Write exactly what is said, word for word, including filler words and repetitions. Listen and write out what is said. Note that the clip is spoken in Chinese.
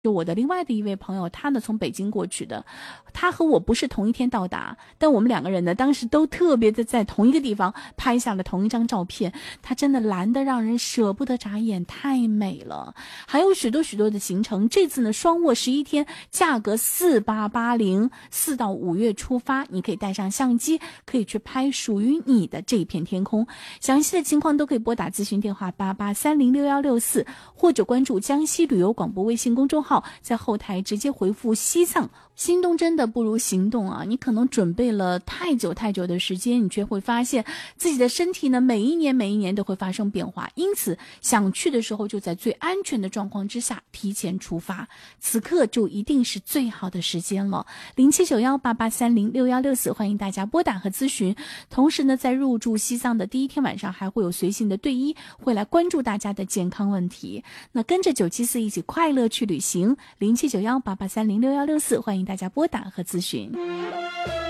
就我的另外的一位朋友，他呢从北京过去的，他和我不是同一天到达，但我们两个人呢当时都特别的在同一个地方拍下了同一张照片，他真的蓝得让人舍不得眨眼，太美了。还有许多许多的行程，这次呢双卧十一天，价格四八八零，四到五月出发，你可以带上相机，可以去拍属于你的这片天空。详细的情况都可以拨打咨询电话八八三零六幺六四，或者关注江西旅游广播微信公众号，在后台直接回复西藏。心动真的不如行动啊！你可能准备了太久太久的时间，你却会发现自己的身体呢，每一年每一年都会发生变化。因此，想去的时候就在最安全的状况之下提前出发，此刻就一定是最好的时间了。零七九幺八八三零六幺六四，欢迎大家拨打和咨询。同时呢，在入住西藏的第一天晚上，还会有随行的队医会来关注大家的健康问题。那跟着九七四一起快乐去旅行，零七九幺八八三零六幺六四，欢迎大家拨打和咨询。